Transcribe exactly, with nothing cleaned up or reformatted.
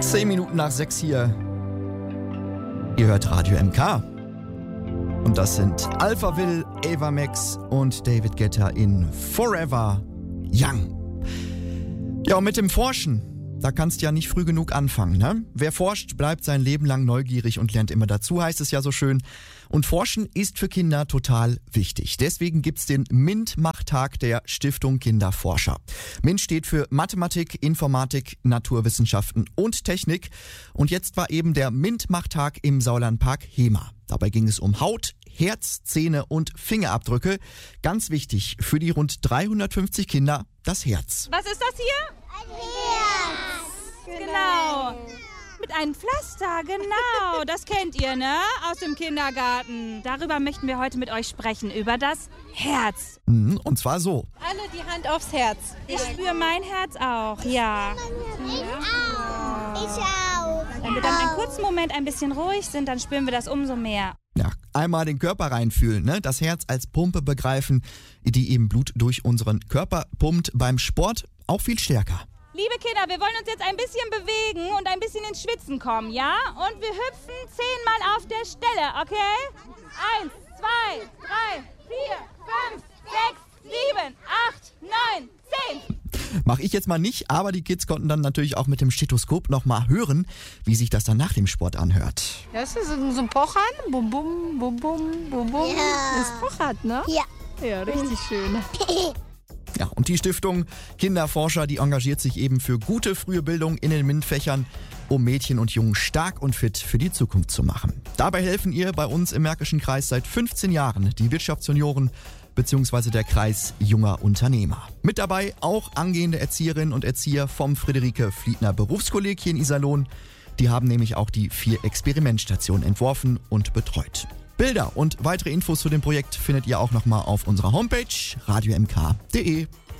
Zehn Minuten nach sechs hier. Ihr hört Radio M K. Und das sind Alphaville, Ava Max und David Guetta in Forever Young. Ja, und mit dem Forschen, da kannst du ja nicht früh genug anfangen, ne? Wer forscht, bleibt sein Leben lang neugierig und lernt immer dazu, heißt es ja so schön. Und Forschen ist für Kinder total wichtig. Deswegen gibt's den MINT-Machtag der Stiftung Kinderforscher. MINT steht für Mathematik, Informatik, Naturwissenschaften und Technik. Und jetzt war eben der MINT-Machtag im Sauerlandpark Hemer. Dabei ging es um Haut, Herz, Zähne und Fingerabdrücke. Ganz wichtig für die rund dreihundertfünfzig Kinder, das Herz. Was ist das hier? Ein Herz. Genau. Mit einem Pflaster, genau. Das kennt ihr, ne? Aus dem Kindergarten. Darüber möchten wir heute mit euch sprechen, über das Herz. Und zwar so. Alle die Hand aufs Herz. Ich spüre mein Herz auch, ja. Ich auch. Ich auch. Wenn wir dann einen kurzen Moment ein bisschen ruhig sind, dann spüren wir das umso mehr. Ja, einmal den Körper reinfühlen, ne? Das Herz als Pumpe begreifen, die eben Blut durch unseren Körper pumpt. Beim Sport auch viel stärker. Liebe Kinder, wir wollen uns jetzt ein bisschen bewegen und ein bisschen ins Schwitzen kommen, ja? Und wir hüpfen zehnmal auf der Stelle, okay? Eins, zwei, drei, vier, fünf, sechs, sieben, acht, neun, zehn. Mach ich jetzt mal nicht, aber die Kids konnten dann natürlich auch mit dem Stethoskop nochmal hören, wie sich das dann nach dem Sport anhört. Ja, ist das so ein Pochern? Bum, bum, bum, bum, bum, bum. Ja. Das pochert, ne? Ja. Ja, richtig schön. Ja, und die Stiftung Kinderforscher, die engagiert sich eben für gute frühe Bildung in den MINT-Fächern, um Mädchen und Jungen stark und fit für die Zukunft zu machen. Dabei helfen ihr bei uns im Märkischen Kreis seit fünfzehn Jahren die Wirtschaftsjunioren bzw. der Kreis junger Unternehmer. Mit dabei auch angehende Erzieherinnen und Erzieher vom Friederike-Fliedner Berufskolleg hier in Iserlohn. Die haben nämlich auch die vier Experimentstationen entworfen und betreut. Bilder und weitere Infos zu dem Projekt findet ihr auch nochmal auf unserer Homepage radio m k punkt d e.